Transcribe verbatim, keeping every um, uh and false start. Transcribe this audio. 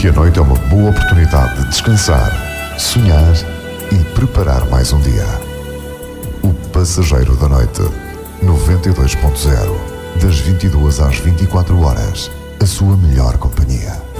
que a noite é uma boa oportunidade de descansar, sonhar e preparar mais um dia. O Passageiro da Noite, noventa e dois ponto zero, das vinte e duas às vinte e quatro horas, a sua melhor companhia.